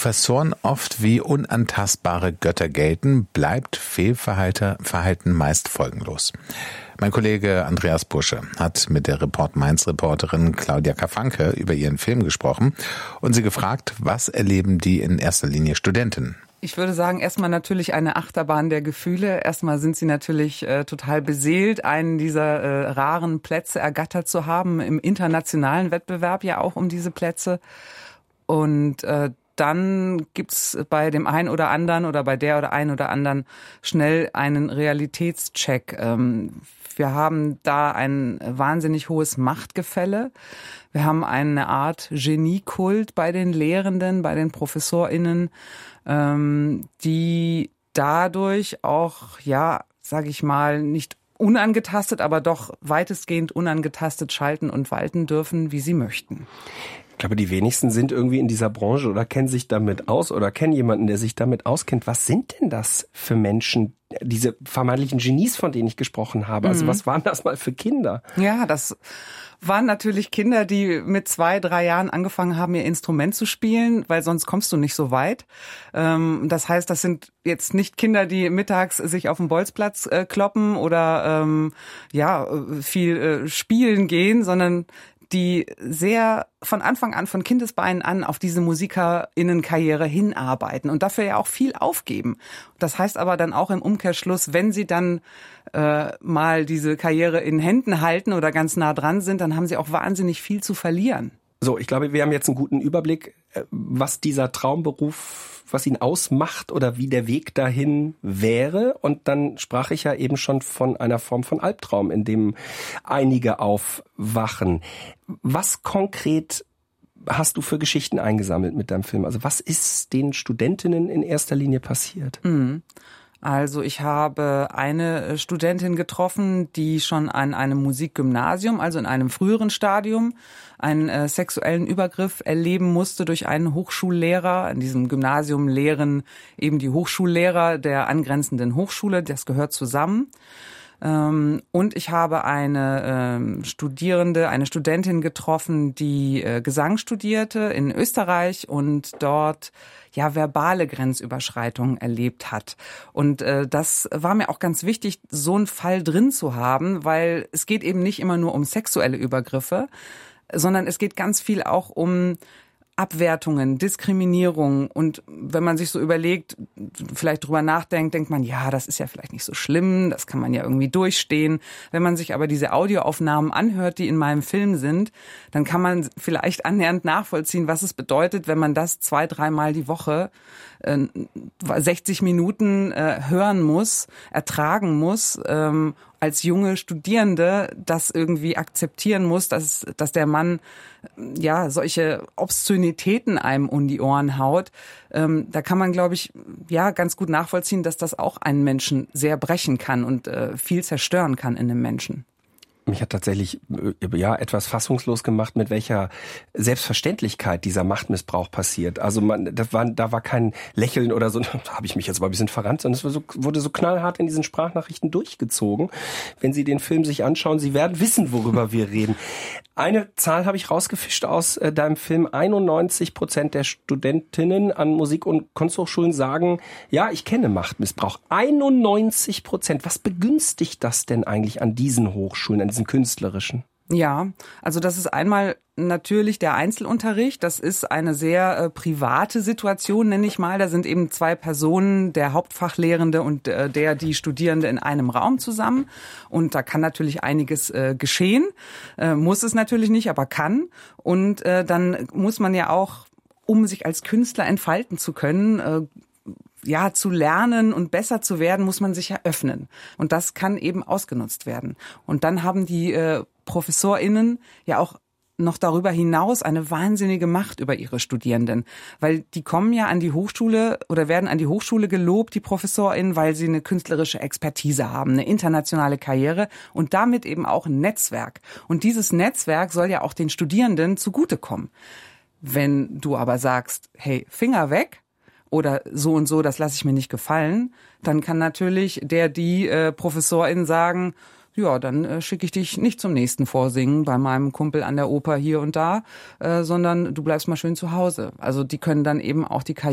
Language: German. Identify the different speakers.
Speaker 1: Professoren oft wie unantastbare Götter gelten, bleibt Fehlverhalten meist folgenlos. Mein Kollege Andreas Busche hat mit der Report Mainz-Reporterin Claudia Kafanke über ihren Film gesprochen und sie gefragt, was erleben die in erster Linie Studenten?
Speaker 2: Ich würde sagen, erstmal natürlich eine Achterbahn der Gefühle. Erstmal sind sie natürlich total beseelt, einen dieser raren Plätze ergattert zu haben, im internationalen Wettbewerb ja auch um diese Plätze. Und dann gibt's bei dem einen oder anderen oder bei der oder einen oder anderen schnell einen Realitätscheck. Wir haben da ein wahnsinnig hohes Machtgefälle. Wir haben eine Art Geniekult bei den Lehrenden, bei den ProfessorInnen, die dadurch auch, ja, sage ich mal, nicht unangetastet, aber doch weitestgehend unangetastet schalten und walten dürfen, wie sie möchten.
Speaker 3: Ich glaube, die wenigsten sind irgendwie in dieser Branche oder kennen sich damit aus oder kennen jemanden, der sich damit auskennt. Was sind denn das für Menschen, diese vermeintlichen Genies, von denen ich gesprochen habe? Also was waren das mal für Kinder?
Speaker 2: Ja, das waren natürlich Kinder, die mit 2, 3 Jahren angefangen haben, ihr Instrument zu spielen, weil sonst kommst du nicht so weit. Das heißt, das sind jetzt nicht Kinder, die mittags sich auf den Bolzplatz kloppen oder viel spielen gehen, sondern die sehr von Anfang an, von Kindesbeinen an auf diese MusikerInnenkarriere hinarbeiten und dafür ja auch viel aufgeben. Das heißt aber dann auch im Umkehrschluss, wenn sie dann mal diese Karriere in Händen halten oder ganz nah dran sind, dann haben sie auch wahnsinnig viel zu verlieren.
Speaker 3: So, ich glaube, wir haben jetzt einen guten Überblick, was dieser Traumberuf, was ihn ausmacht oder wie der Weg dahin wäre. Und dann sprach ich ja eben schon von einer Form von Albtraum, in dem einige aufwachen. Was konkret hast du für Geschichten eingesammelt mit deinem Film? Also was ist den Studentinnen in erster Linie passiert?
Speaker 2: Also ich habe eine Studentin getroffen, die schon an einem Musikgymnasium, also in einem früheren Stadium, einen sexuellen Übergriff erleben musste durch einen Hochschullehrer. In diesem Gymnasium lehren eben die Hochschullehrer der angrenzenden Hochschule, das gehört zusammen. Und ich habe eine Studentin getroffen, die Gesang studierte in Österreich und dort verbale Grenzüberschreitungen erlebt hat. Und das war mir auch ganz wichtig, so einen Fall drin zu haben, weil es geht eben nicht immer nur um sexuelle Übergriffe, sondern es geht ganz viel auch um Abwertungen, Diskriminierung. Und wenn man sich so überlegt, vielleicht drüber nachdenkt, denkt man, ja, das ist ja vielleicht nicht so schlimm, das kann man ja irgendwie durchstehen. Wenn man sich aber diese Audioaufnahmen anhört, die in meinem Film sind, dann kann man vielleicht annähernd nachvollziehen, was es bedeutet, wenn man das 2, 3 Mal die Woche 60 Minuten hören muss, ertragen muss, als junge Studierende das irgendwie akzeptieren muss, dass der Mann solche Obszönitäten einem um die Ohren haut. Da kann man, glaube ich, ganz gut nachvollziehen, dass das auch einen Menschen sehr brechen kann und viel zerstören kann in einem Menschen.
Speaker 3: Mich hat tatsächlich etwas fassungslos gemacht, mit welcher Selbstverständlichkeit dieser Machtmissbrauch passiert. Also da war kein Lächeln oder so, da habe ich mich jetzt mal ein bisschen verrannt, sondern es wurde so knallhart in diesen Sprachnachrichten durchgezogen. Wenn Sie den Film sich anschauen, Sie werden wissen, worüber wir reden. Eine Zahl habe ich rausgefischt aus deinem Film. 91% der Studentinnen an Musik- und Kunsthochschulen sagen, ja, ich kenne Machtmissbrauch. 91%. Was begünstigt das denn eigentlich an diesen Hochschulen, an diesen künstlerischen?
Speaker 2: Ja, also das ist einmal natürlich der Einzelunterricht. Das ist eine sehr private Situation, nenne ich mal. Da sind eben 2 Personen, der Hauptfachlehrende und die Studierende in einem Raum zusammen. Und da kann natürlich einiges geschehen. Muss es natürlich nicht, aber kann. Und dann muss man ja auch, um sich als Künstler entfalten zu können, zu lernen und besser zu werden, muss man sich ja öffnen. Und das kann eben ausgenutzt werden. Und dann haben die ProfessorInnen ja auch noch darüber hinaus eine wahnsinnige Macht über ihre Studierenden. Weil die kommen ja an die Hochschule oder werden an die Hochschule gelobt, die ProfessorInnen, weil sie eine künstlerische Expertise haben, eine internationale Karriere und damit eben auch ein Netzwerk. Und dieses Netzwerk soll ja auch den Studierenden zugutekommen. Wenn du aber sagst, hey, Finger weg, oder so und so, das lasse ich mir nicht gefallen, dann kann natürlich die Professorin sagen, ja, dann schicke ich dich nicht zum nächsten Vorsingen bei meinem Kumpel an der Oper hier und da, sondern du bleibst mal schön zu Hause. Also die können dann eben auch die Karriere